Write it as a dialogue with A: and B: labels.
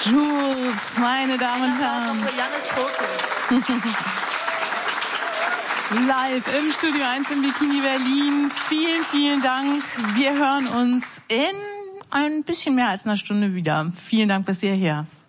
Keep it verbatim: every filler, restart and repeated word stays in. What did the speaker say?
A: Jules, meine Damen und Herren. Live im Studio eins im Bikini Berlin. Vielen, vielen Dank. Wir hören uns in ein bisschen mehr als einer Stunde wieder. Vielen Dank bis hierher.